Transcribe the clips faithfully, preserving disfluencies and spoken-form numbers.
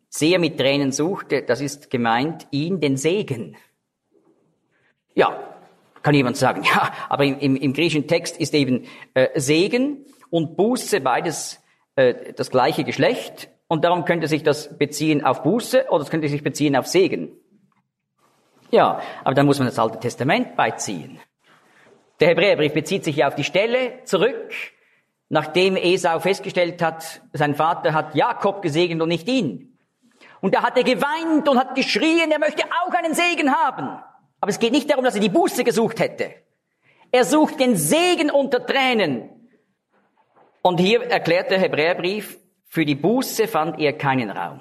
sehr mit Tränen suchte, das ist gemeint, ihn, den Segen. Ja, kann jemand sagen, ja, aber im, im, im griechischen Text ist eben äh, Segen und Buße beides äh, das gleiche Geschlecht. Und darum könnte sich das beziehen auf Buße oder es könnte sich beziehen auf Segen. Ja, aber dann muss man das Alte Testament beiziehen. Der Hebräerbrief bezieht sich ja auf die Stelle zurück, nachdem Esau festgestellt hat, sein Vater hat Jakob gesegnet und nicht ihn. Und da hat er geweint und hat geschrien, er möchte auch einen Segen haben. Aber es geht nicht darum, dass er die Buße gesucht hätte. Er sucht den Segen unter Tränen. Und hier erklärt der Hebräerbrief, für die Buße fand er keinen Raum.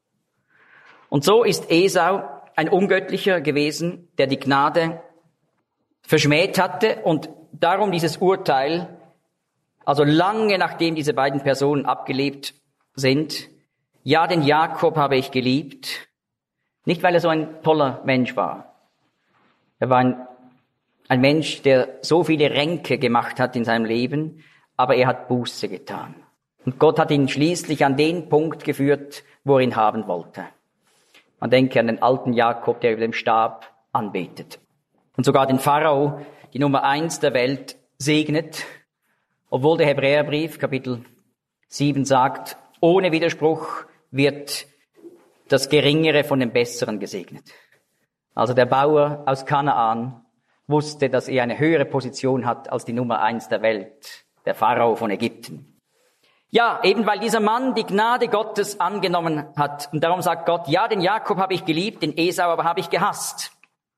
Und so ist Esau ein Ungöttlicher gewesen, der die Gnade verschmäht hatte und darum dieses Urteil, also lange nachdem diese beiden Personen abgelebt sind, ja, den Jakob habe ich geliebt, nicht weil er so ein toller Mensch war. Er war ein, ein Mensch, der so viele Ränke gemacht hat in seinem Leben, aber er hat Buße getan. Und Gott hat ihn schließlich an den Punkt geführt, wo er ihn haben wollte. Man denke an den alten Jakob, der über dem Stab anbetet. Und sogar den Pharao, die Nummer eins der Welt, segnet, obwohl der Hebräerbrief, Kapitel sieben, sagt, ohne Widerspruch wird das Geringere von dem Besseren gesegnet. Also der Bauer aus Kanaan wusste, dass er eine höhere Position hat als die Nummer eins der Welt, der Pharao von Ägypten. Ja, eben weil dieser Mann die Gnade Gottes angenommen hat. Und darum sagt Gott, ja, den Jakob habe ich geliebt, den Esau aber habe ich gehasst.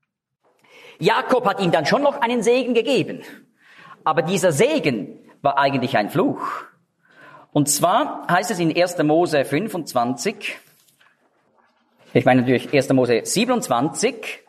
Jakob hat ihm dann schon noch einen Segen gegeben. Aber dieser Segen war eigentlich ein Fluch. Und zwar heißt es in erster Mose fünfundzwanzig, ich meine natürlich erster Mose siebenundzwanzig,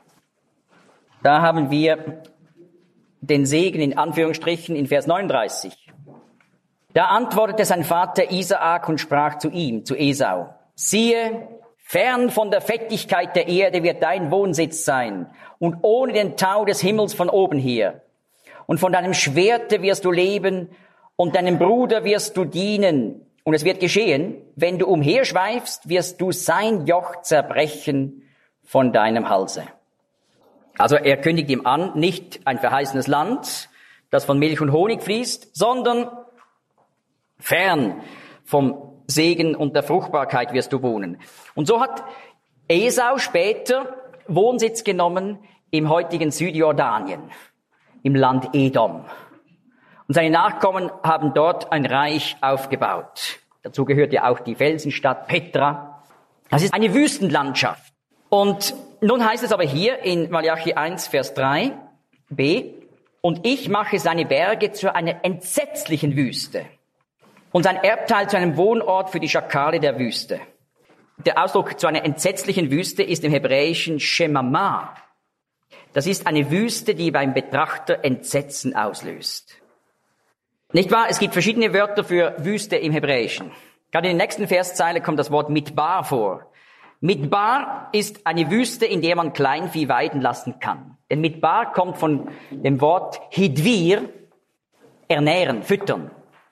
da haben wir den Segen in Anführungsstrichen in Vers neununddreißig. Da antwortete sein Vater Isaak und sprach zu ihm, zu Esau, siehe, fern von der Fettigkeit der Erde wird dein Wohnsitz sein und ohne den Tau des Himmels von oben her. Und von deinem Schwerte wirst du leben und deinem Bruder wirst du dienen. Und es wird geschehen, wenn du umherschweifst, wirst du sein Joch zerbrechen von deinem Halse. Also er kündigt ihm an, nicht ein verheißenes Land, das von Milch und Honig fließt, sondern fern vom Segen und der Fruchtbarkeit wirst du wohnen. Und so hat Esau später Wohnsitz genommen im heutigen Südjordanien, im Land Edom. Und seine Nachkommen haben dort ein Reich aufgebaut. Dazu gehört ja auch die Felsenstadt Petra. Das ist eine Wüstenlandschaft. Und nun heißt es aber hier in Malachi eins, Vers drei b, und ich mache seine Berge zu einer entsetzlichen Wüste und sein Erbteil zu einem Wohnort für die Schakale der Wüste. Der Ausdruck zu einer entsetzlichen Wüste ist im Hebräischen Shemama. Das ist eine Wüste, die beim Betrachter Entsetzen auslöst. Nicht wahr? Es gibt verschiedene Wörter für Wüste im Hebräischen. Gerade in der nächsten Verszeile kommt das Wort Midbar vor. Midbar ist eine Wüste, in der man Kleinvieh weiden lassen kann. Denn Midbar kommt von dem Wort Hidvir, ernähren, füttern.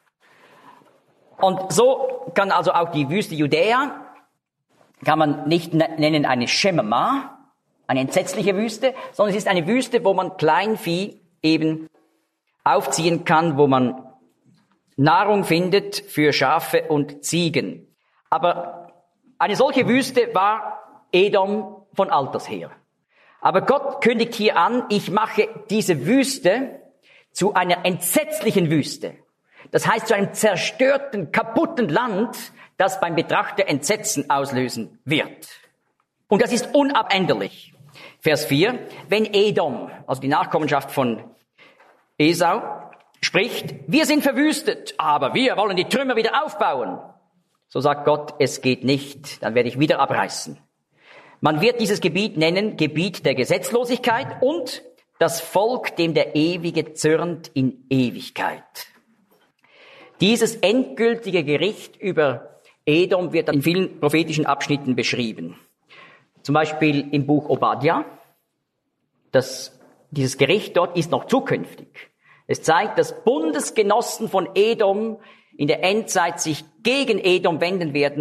Und so kann also auch die Wüste Judäa, kann man nicht nennen eine Shemama, eine entsetzliche Wüste, sondern es ist eine Wüste, wo man Kleinvieh eben aufziehen kann, wo man Nahrung findet für Schafe und Ziegen. Aber eine solche Wüste war Edom von alters her. Aber Gott kündigt hier an, ich mache diese Wüste zu einer entsetzlichen Wüste. Das heißt zu einem zerstörten, kaputten Land, das beim Betrachter Entsetzen auslösen wird. Und das ist unabänderlich. Vers vier, wenn Edom, also die Nachkommenschaft von Esau, spricht, wir sind verwüstet, aber wir wollen die Trümmer wieder aufbauen. So sagt Gott, es geht nicht, dann werde ich wieder abreißen. Man wird dieses Gebiet nennen, Gebiet der Gesetzlosigkeit und das Volk, dem der Ewige zürnt in Ewigkeit. Dieses endgültige Gericht über Edom wird in vielen prophetischen Abschnitten beschrieben. Zum Beispiel im Buch Obadja. Das, dieses Gericht dort ist noch zukünftig. Es zeigt, dass Bundesgenossen von Edom in der Endzeit sich gegen Edom wenden werden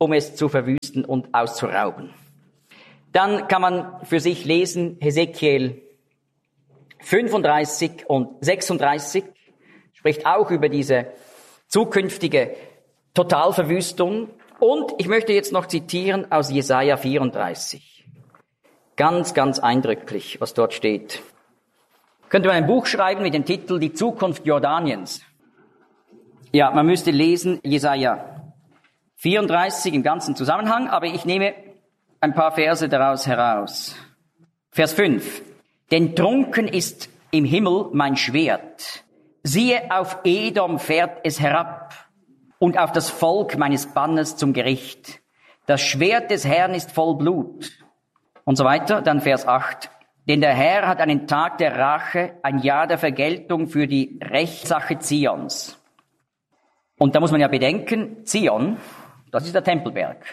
um es zu verwüsten und auszurauben. Dann kann man für sich lesen Hesekiel fünfunddreißig und sechsunddreißig, spricht auch über diese zukünftige Totalverwüstung. Und ich möchte jetzt noch zitieren aus Jesaja vierunddreißig. Ganz, ganz eindrücklich, was dort steht. Könnte man ein Buch schreiben mit dem Titel Die Zukunft Jordaniens. Ja, man müsste lesen Jesaja vierunddreißig im ganzen Zusammenhang, aber ich nehme ein paar Verse daraus heraus. Vers fünf. Denn trunken ist im Himmel mein Schwert. Siehe, auf Edom fährt es herab und auf das Volk meines Bannes zum Gericht. Das Schwert des Herrn ist voll Blut. Und so weiter. Dann Vers acht. Denn der Herr hat einen Tag der Rache, ein Jahr der Vergeltung für die Rechtssache Zions. Und da muss man ja bedenken, Zion, das ist der Tempelberg.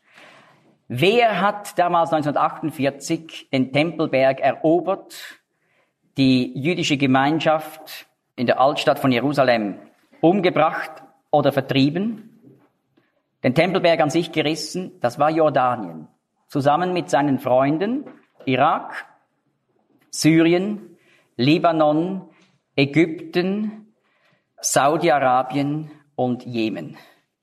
Wer hat damals neunzehnhundertachtundvierzig den Tempelberg erobert, die jüdische Gemeinschaft in der Altstadt von Jerusalem umgebracht oder vertrieben? Den Tempelberg an sich gerissen, das war Jordanien. Zusammen mit seinen Freunden Irak, Syrien, Libanon, Ägypten, Saudi-Arabien und Jemen.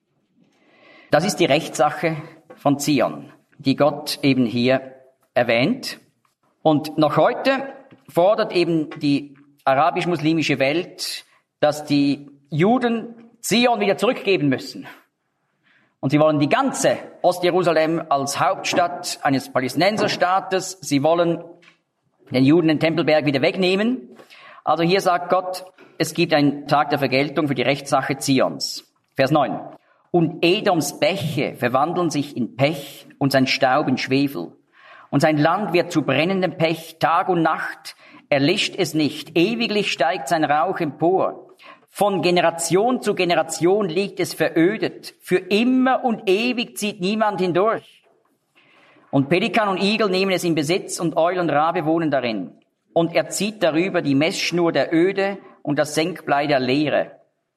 Das ist die Rechtssache von Zion, die Gott eben hier erwähnt. Und noch heute fordert eben die arabisch-muslimische Welt, dass die Juden Zion wieder zurückgeben müssen. Und sie wollen die ganze Ostjerusalem als Hauptstadt eines Palästinenserstaates. Sie wollen den Juden den Tempelberg wieder wegnehmen. Also hier sagt Gott, es gibt einen Tag der Vergeltung für die Rechtssache Zions. Vers neun. Und Edoms Bäche verwandeln sich in Pech und sein Staub in Schwefel. Und sein Land wird zu brennendem Pech, Tag und Nacht erlischt es nicht. Ewiglich steigt sein Rauch empor. Von Generation zu Generation liegt es verödet. Für immer und ewig zieht niemand hindurch. Und Pelikan und Igel nehmen es in Besitz und Eul und Rabe wohnen darin. Und er zieht darüber die Messschnur der Öde und das Senkblei der Leere.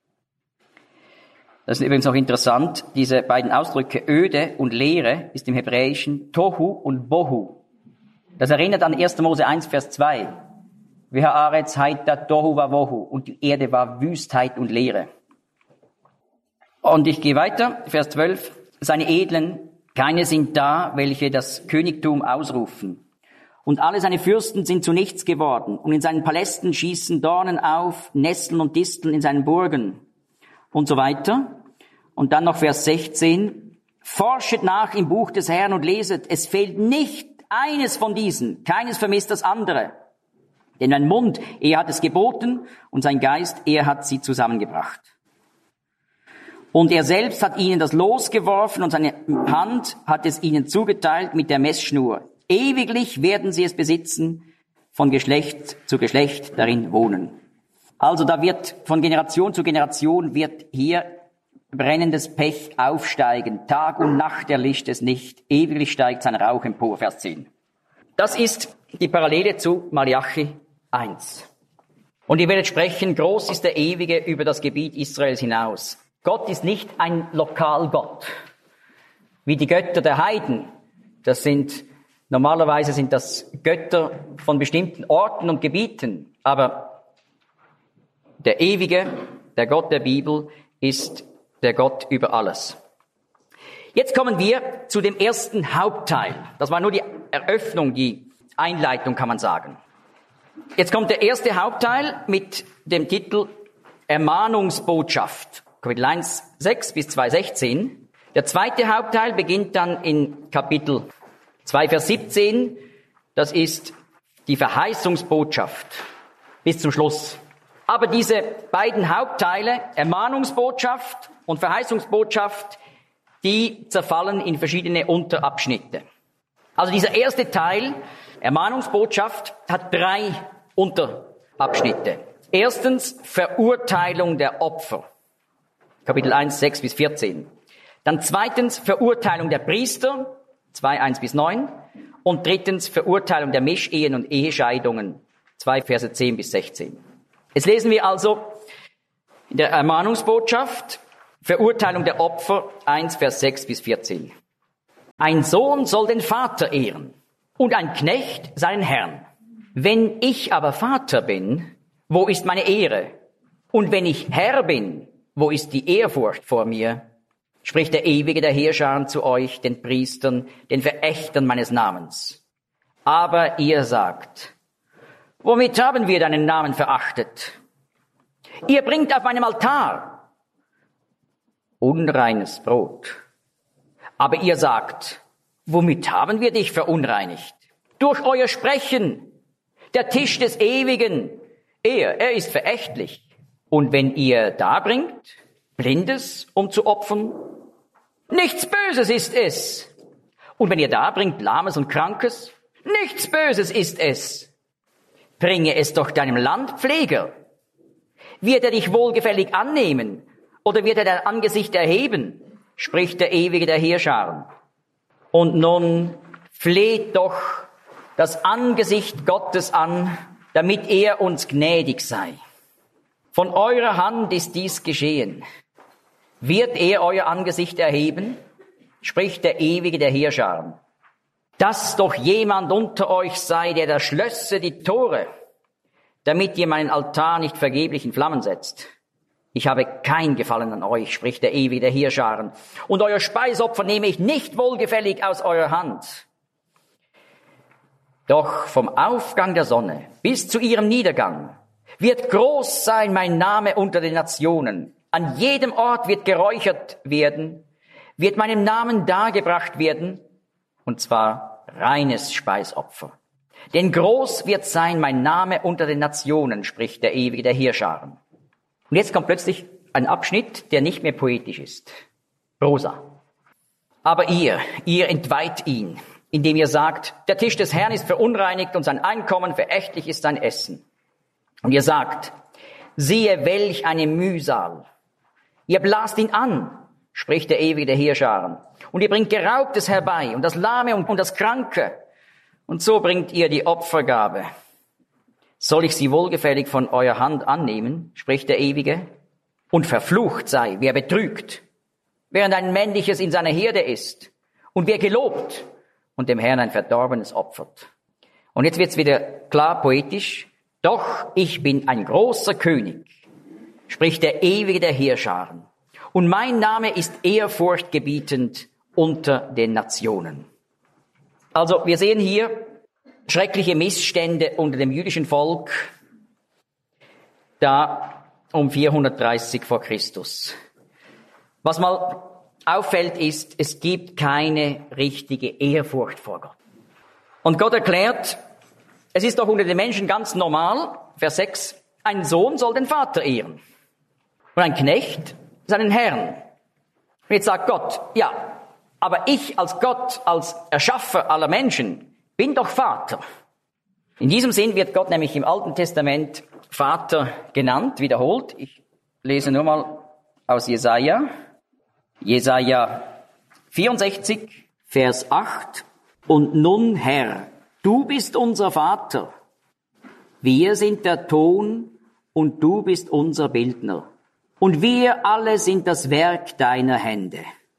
Das ist übrigens auch interessant, diese beiden Ausdrücke Öde und Leere ist im Hebräischen Tohu und Bohu. Das erinnert an erster Mose eins, Vers zwei. V'haaretz haita tohu vavohu. Und die Erde war Wüstheit und Leere. Und ich gehe weiter, Vers zwölf. Seine Edlen, keine sind da, welche das Königtum ausrufen. Und alle seine Fürsten sind zu nichts geworden. Und in seinen Palästen schießen Dornen auf, Nesseln und Disteln in seinen Burgen. Und so weiter. Und dann noch Vers sechzehn. Forschet nach im Buch des Herrn und leset, es fehlt nicht eines von diesen, keines vermisst das andere. Denn ein Mund, er hat es geboten und sein Geist, er hat sie zusammengebracht. Und er selbst hat ihnen das Los geworfen und seine Hand hat es ihnen zugeteilt mit der Messschnur. Ewiglich werden sie es besitzen, von Geschlecht zu Geschlecht darin wohnen. Also da wird von Generation zu Generation wird hier brennendes Pech aufsteigen. Tag und Nacht erlischt es nicht. Ewiglich steigt sein Rauch empor. Vers zehn. Das ist die Parallele zu Malachi eins. Und ihr werdet sprechen, groß ist der Ewige über das Gebiet Israels hinaus. Gott ist nicht ein Lokalgott, wie die Götter der Heiden. Das sind, normalerweise sind das Götter von bestimmten Orten und Gebieten. Aber der Ewige, der Gott der Bibel, ist der Gott über alles. Jetzt kommen wir zu dem ersten Hauptteil. Das war nur die Eröffnung, die Einleitung, kann man sagen. Jetzt kommt der erste Hauptteil mit dem Titel Ermahnungsbotschaft. Kapitel eins, sechs bis zwei, sechzehn. Der zweite Hauptteil beginnt dann in Kapitel zwei, Vers siebzehn. Das ist die Verheißungsbotschaft bis zum Schluss. Aber diese beiden Hauptteile, Ermahnungsbotschaft und Verheißungsbotschaft, die zerfallen in verschiedene Unterabschnitte. Also dieser erste Teil, Ermahnungsbotschaft, hat drei Unterabschnitte. Erstens, Verurteilung der Opfer. Kapitel eins, sechs bis vierzehn. Dann zweitens, Verurteilung der Priester. zwei, eins bis neun. Und drittens, Verurteilung der Mischehen und Ehescheidungen. zwei Verse zehn bis sechzehn. Jetzt lesen wir also in der Ermahnungsbotschaft, Verurteilung der Opfer, eins, Vers sechs bis vierzehn. Ein Sohn soll den Vater ehren und ein Knecht seinen Herrn. Wenn ich aber Vater bin, wo ist meine Ehre? Und wenn ich Herr bin, wo ist die Ehrfurcht vor mir? Spricht der Ewige der Heerscharen zu euch, den Priestern, den Verächtern meines Namens. Aber ihr sagt, womit haben wir deinen Namen verachtet? Ihr bringt auf meinem Altar unreines Brot. Aber ihr sagt, womit haben wir dich verunreinigt? Durch euer Sprechen. Der Tisch des Ewigen, er, er ist verächtlich. Und wenn ihr darbringt, Blindes, um zu opfern, nichts Böses ist es. Und wenn ihr darbringt, Lahmes und Krankes, nichts Böses ist es. Bringe es doch deinem Landpfleger. Wird er dich wohlgefällig annehmen, oder wird er dein Angesicht erheben, spricht der Ewige der Heerscharen. Und nun fleht doch das Angesicht Gottes an, damit er uns gnädig sei. Von eurer Hand ist dies geschehen. Wird er euer Angesicht erheben, spricht der Ewige der Heerscharen. Dass doch jemand unter euch sei, der da schlösse die Tore, damit ihr meinen Altar nicht vergeblich in Flammen setzt. Ich habe kein Gefallen an euch, spricht der Ewige der Heerscharen. Und euer Speisopfer nehme ich nicht wohlgefällig aus eurer Hand. Doch vom Aufgang der Sonne bis zu ihrem Niedergang wird groß sein mein Name unter den Nationen. An jedem Ort wird geräuchert werden, wird meinem Namen dargebracht werden, und zwar reines Speisopfer. Denn groß wird sein mein Name unter den Nationen, spricht der Ewige der Heerscharen. Und jetzt kommt plötzlich ein Abschnitt, der nicht mehr poetisch ist. Prosa. Aber ihr, ihr entweiht ihn, indem ihr sagt, der Tisch des Herrn ist verunreinigt und sein Einkommen verächtlich ist sein Essen. Und ihr sagt, siehe, welch eine Mühsal. Ihr blast ihn an, spricht der Ewige der Heerscharen. Und ihr bringt Geraubtes herbei und das Lahme und das Kranke. Und so bringt ihr die Opfergabe. Soll ich sie wohlgefällig von eurer Hand annehmen, spricht der Ewige? Und verflucht sei, wer betrügt, während ein männliches in seiner Herde ist. Und wer gelobt und dem Herrn ein Verdorbenes opfert. Und jetzt wird's wieder klar poetisch. Doch ich bin ein großer König, spricht der Ewige der Heerscharen. Und mein Name ist ehrfurchtgebietend unter den Nationen. Also wir sehen hier schreckliche Missstände unter dem jüdischen Volk, da um vierhundertdreißig vor Christus. Was mal auffällt ist, es gibt keine richtige Ehrfurcht vor Gott. Und Gott erklärt, es ist doch unter den Menschen ganz normal, Vers sechs, ein Sohn soll den Vater ehren und ein Knecht seinen Herrn. Und jetzt sagt Gott, ja, aber ich als Gott, als Erschaffer aller Menschen, bin doch Vater. In diesem Sinn wird Gott nämlich im Alten Testament Vater genannt, wiederholt. Ich lese nur mal aus Jesaja. Jesaja vierundsechzig, Vers acht. Und nun, Herr, du bist unser Vater. Wir sind der Ton und du bist unser Bildner. Und wir alle sind das Werk deiner Hände.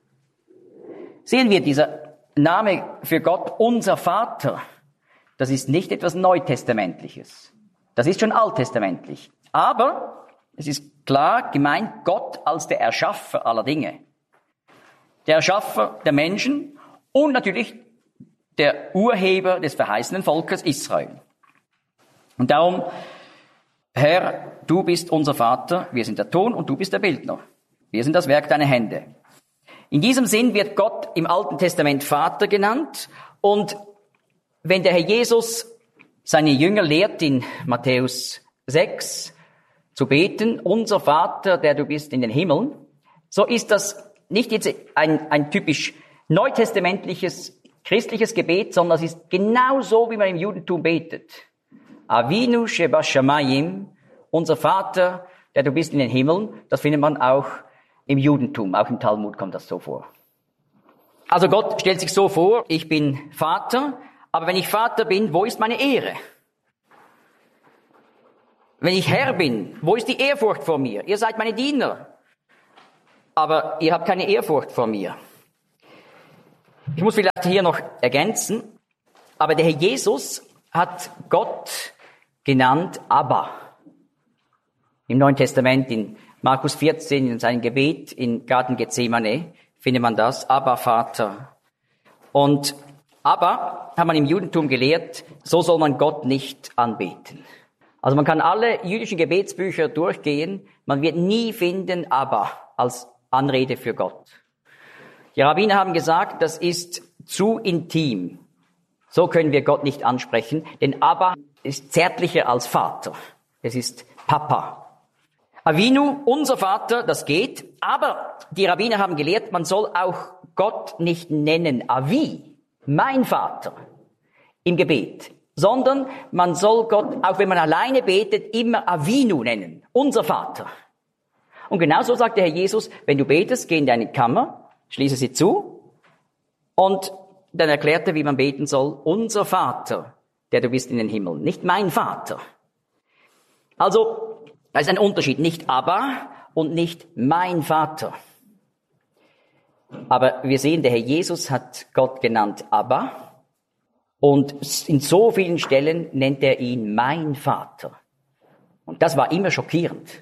Sehen wir, dieser Name für Gott, unser Vater, das ist nicht etwas Neutestamentliches. Das ist schon alttestamentlich. Aber es ist klar gemeint, Gott als der Erschaffer aller Dinge. Der Erschaffer der Menschen und natürlich der Urheber des verheißenen Volkes Israel. Und darum, Herr, du bist unser Vater, wir sind der Ton und du bist der Bildner. Wir sind das Werk deiner Hände. In diesem Sinn wird Gott im Alten Testament Vater genannt. Und wenn der Herr Jesus seine Jünger lehrt in Matthäus sechs zu beten, unser Vater, der du bist in den Himmeln, so ist das nicht jetzt ein, ein typisch neutestamentliches christliches Gebet, sondern es ist genau so, wie man im Judentum betet. Avinu sheba shamayim, unser Vater, der du bist in den Himmeln, das findet man auch im Judentum, auch im Talmud kommt das so vor. Also Gott stellt sich so vor, ich bin Vater, aber wenn ich Vater bin, wo ist meine Ehre? Wenn ich Herr bin, wo ist die Ehrfurcht vor mir? Ihr seid meine Diener. aber ihr habt keine Ehrfurcht vor mir. Ich muss vielleicht hier noch ergänzen, aber der Herr Jesus hat Gott genannt Abba. Im Neuen Testament, in Markus vierzehn, in seinem Gebet in Garten Gethsemane, findet man das, Abba, Vater. Und Abba, hat man im Judentum gelehrt, so soll man Gott nicht anbeten. Also man kann alle jüdischen Gebetsbücher durchgehen, man wird nie finden Abba als Anrede für Gott. Die Rabbiner haben gesagt, das ist zu intim. So können wir Gott nicht ansprechen, denn Abba ist zärtlicher als Vater. Es ist Papa. Avinu, unser Vater, das geht, aber die Rabbiner haben gelehrt, man soll auch Gott nicht nennen, Avi, mein Vater, im Gebet, sondern man soll Gott, auch wenn man alleine betet, immer Avinu nennen, unser Vater. Und genauso sagt der Herr Jesus, wenn du betest, geh in deine Kammer, schließe sie zu und dann erklärt er, wie man beten soll, unser Vater, der du bist in den Himmel, nicht mein Vater. Also, da ist ein Unterschied, nicht Abba und nicht mein Vater. Aber wir sehen, der Herr Jesus hat Gott genannt Abba und in so vielen Stellen nennt er ihn mein Vater. Und das war immer schockierend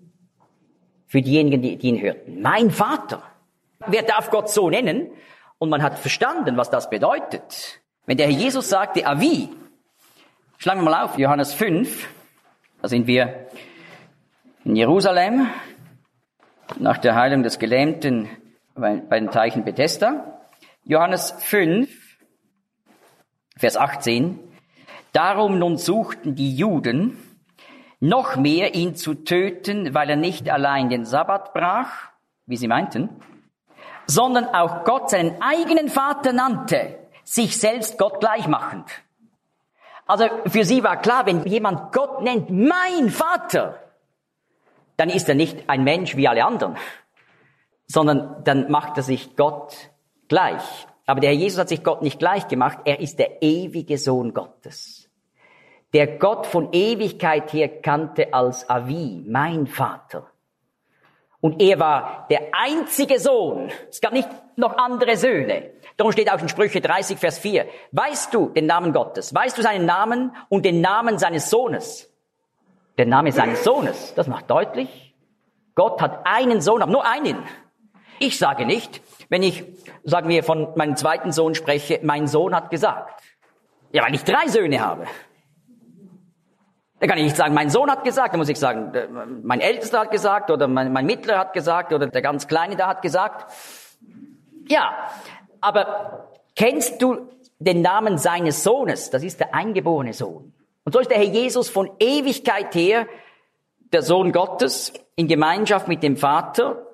für diejenigen, die, die ihn hörten. Mein Vater. Wer darf Gott so nennen? Und man hat verstanden, was das bedeutet. Wenn der Herr Jesus sagte, Avi, schlagen wir mal auf, Johannes fünf, da sind wir in Jerusalem, nach der Heilung des Gelähmten bei, bei den Teichen Bethesda. Johannes fünf, Vers achtzehn. Darum nun suchten die Juden noch mehr, ihn zu töten, weil er nicht allein den Sabbat brach, wie sie meinten, sondern auch Gott seinen eigenen Vater nannte, sich selbst Gott gleichmachend. Also für sie war klar, wenn jemand Gott nennt, mein Vater, dann ist er nicht ein Mensch wie alle anderen, sondern dann macht er sich Gott gleich. Aber der Herr Jesus hat sich Gott nicht gleich gemacht, er ist der ewige Sohn Gottes, der Gott von Ewigkeit her kannte als Avi, mein Vater. Und er war der einzige Sohn. Es gab nicht noch andere Söhne. Darum steht auch in Sprüche dreißig, Vers vier. Weißt du den Namen Gottes? Weißt du seinen Namen und den Namen seines Sohnes? Der Name seines Sohnes, das macht deutlich. Gott hat einen Sohn, aber nur einen. Ich sage nicht, wenn ich, sagen wir, von meinem zweiten Sohn spreche, mein Sohn hat gesagt. Ja, weil ich drei Söhne habe. Da kann ich nicht sagen, mein Sohn hat gesagt, da muss ich sagen, mein Ältester hat gesagt oder mein, mein Mittlerer hat gesagt oder der ganz Kleine da hat gesagt. Ja, aber kennst du den Namen seines Sohnes? Das ist der eingeborene Sohn. Und so ist der Herr Jesus von Ewigkeit her der Sohn Gottes in Gemeinschaft mit dem Vater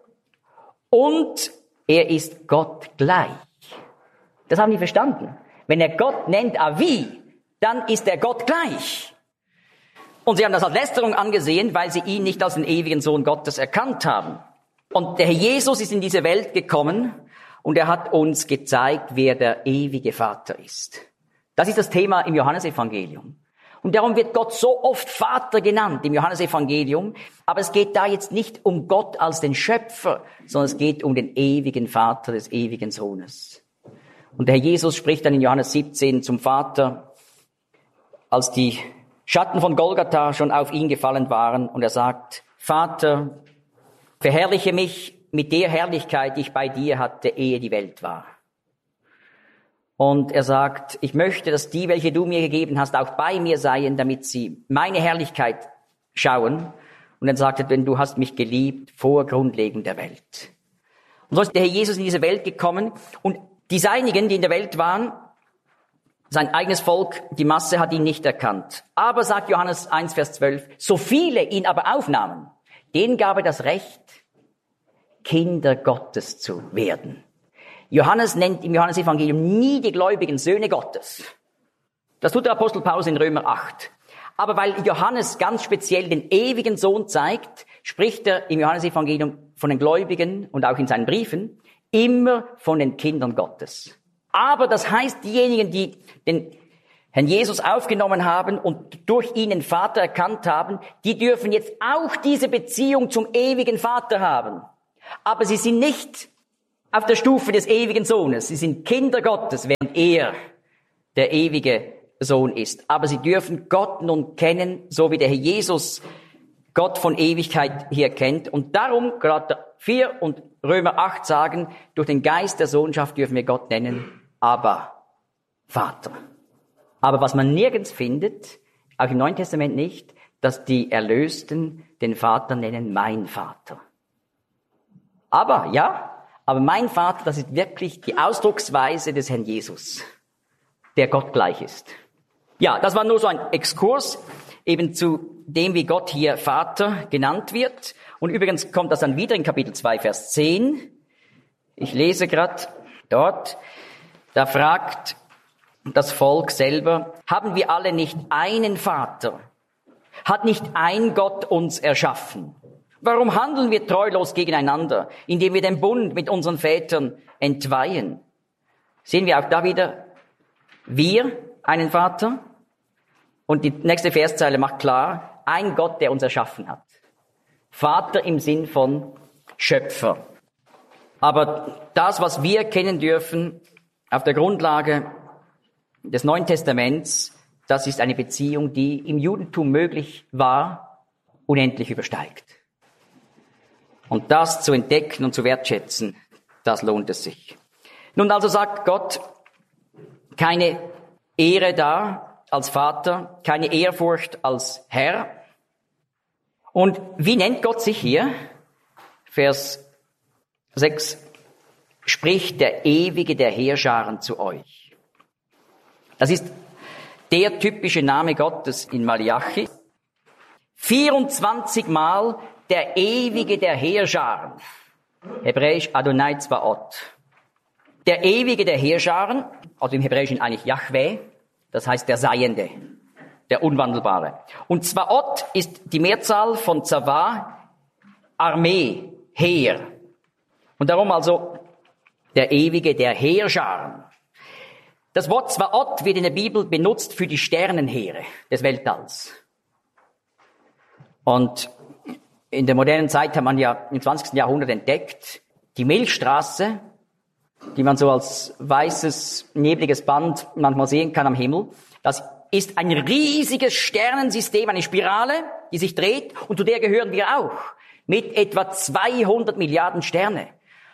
und er ist Gott gleich. Das haben die verstanden. Wenn er Gott nennt Avi, dann ist er Gott gleich. Und sie haben das als Lästerung angesehen, weil sie ihn nicht als den ewigen Sohn Gottes erkannt haben. Und der Herr Jesus ist in diese Welt gekommen und er hat uns gezeigt, wer der ewige Vater ist. Das ist das Thema im Johannesevangelium. Und darum wird Gott so oft Vater genannt im Johannesevangelium. Aber es geht da jetzt nicht um Gott als den Schöpfer, sondern es geht um den ewigen Vater des ewigen Sohnes. Und der Herr Jesus spricht dann in Johannes siebzehn zum Vater, als die Schatten von Golgatha schon auf ihn gefallen waren. Und er sagt, Vater, verherrliche mich mit der Herrlichkeit, die ich bei dir hatte, ehe die Welt war. Und er sagt, ich möchte, dass die, welche du mir gegeben hast, auch bei mir seien, damit sie meine Herrlichkeit schauen. Und dann sagt er, denn du hast mich geliebt vor Grundlegung der Welt. Und so ist der Herr Jesus in diese Welt gekommen. Und die Seinigen, die in der Welt waren, sein eigenes Volk, die Masse hat ihn nicht erkannt. Aber, sagt Johannes eins, Vers zwölf, so viele ihn aber aufnahmen, denen gab er das Recht, Kinder Gottes zu werden. Johannes nennt im Johannesevangelium nie die gläubigen Söhne Gottes. Das tut der Apostel Paulus in Römer acht. Aber weil Johannes ganz speziell den ewigen Sohn zeigt, spricht er im Johannesevangelium von den Gläubigen und auch in seinen Briefen immer von den Kindern Gottes. Aber das heißt, diejenigen, die den Herrn Jesus aufgenommen haben und durch ihn den Vater erkannt haben, die dürfen jetzt auch diese Beziehung zum ewigen Vater haben. Aber sie sind nicht auf der Stufe des ewigen Sohnes. Sie sind Kinder Gottes, während er der ewige Sohn ist. Aber sie dürfen Gott nun kennen, so wie der Herr Jesus Gott von Ewigkeit her kennt. Und darum, Galater vier und Römer acht sagen, durch den Geist der Sohnschaft dürfen wir Gott nennen, aber Vater. Aber was man nirgends findet, auch im Neuen Testament nicht, dass die Erlösten den Vater nennen, mein Vater. Aber, ja, aber mein Vater, das ist wirklich die Ausdrucksweise des Herrn Jesus, der Gott gleich ist. Ja, das war nur so ein Exkurs eben zu dem, wie Gott hier Vater genannt wird. Und übrigens kommt das dann wieder in Kapitel zwei, Vers zehn. Ich lese gerade dort, da fragt das Volk selber, haben wir alle nicht einen Vater? Hat nicht ein Gott uns erschaffen? Warum handeln wir treulos gegeneinander, indem wir den Bund mit unseren Vätern entweihen? Sehen wir auch da wieder, wir einen Vater? Und die nächste Verszeile macht klar, ein Gott, der uns erschaffen hat. Vater im Sinn von Schöpfer. Aber das, was wir kennen dürfen, auf der Grundlage des Neuen Testaments, das ist eine Beziehung, die im Judentum möglich war, unendlich übersteigt. Und das zu entdecken und zu wertschätzen, das lohnt es sich. Nun also sagt Gott, keine Ehre da als Vater, keine Ehrfurcht als Herr. Und wie nennt Gott sich hier? Vers sechs, spricht der Ewige der Heerscharen zu euch. Das ist der typische Name Gottes in Malachi. vierundzwanzig Mal der Ewige der Heerscharen. Hebräisch Adonai Zvaot. Der Ewige der Heerscharen, also im Hebräischen eigentlich Yahweh, das heißt der Seiende, der Unwandelbare. Und Zvaot ist die Mehrzahl von Zava, Armee, Heer. Und darum also der Ewige der Heerscharen. Das Wort Zvaot wird in der Bibel benutzt für die Sternenheere des Weltalls. Und in der modernen Zeit hat man ja im zwanzigsten Jahrhundert entdeckt, die Milchstraße, die man so als weißes, nebliges Band manchmal sehen kann am Himmel, das ist ein riesiges Sternensystem, eine Spirale, die sich dreht, und zu der gehören wir auch, mit etwa zweihundert Milliarden Sterne.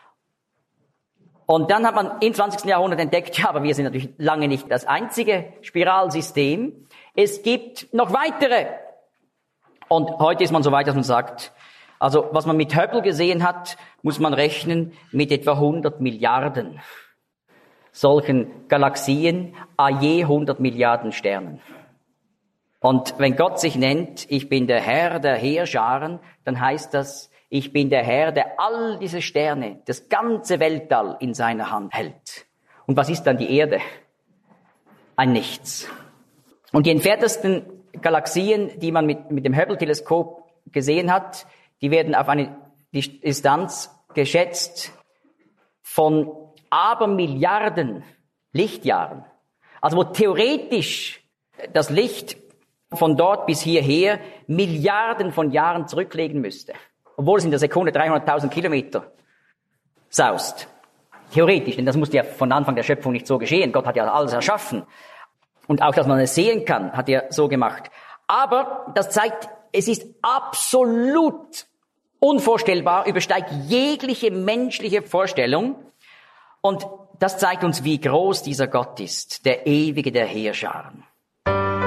Und dann hat man im zwanzigsten Jahrhundert entdeckt, ja, aber wir sind natürlich lange nicht das einzige Spiralsystem. Es gibt noch weitere. Und heute ist man so weit, dass man sagt, also was man mit Hubble gesehen hat, muss man rechnen mit etwa hundert Milliarden solchen Galaxien, a je hundert Milliarden Sternen. Und wenn Gott sich nennt, ich bin der Herr der Heerscharen, dann heißt das, ich bin der Herr, der all diese Sterne, das ganze Weltall in seiner Hand hält. Und was ist dann die Erde? Ein Nichts. Und die entferntesten Galaxien, die man mit, mit dem Hubble-Teleskop gesehen hat, die werden auf eine Distanz geschätzt von Abermilliarden Lichtjahren. Also wo theoretisch das Licht von dort bis hierher Milliarden von Jahren zurücklegen müsste. Obwohl es in der Sekunde dreihunderttausend Kilometer saust. Theoretisch, denn das musste ja von Anfang der Schöpfung nicht so geschehen. Gott hat ja alles erschaffen. Und auch, dass man es sehen kann, hat er so gemacht. Aber das zeigt, es ist absolut unvorstellbar, übersteigt jegliche menschliche Vorstellung. Und das zeigt uns, wie groß dieser Gott ist, der Ewige der Heerscharen.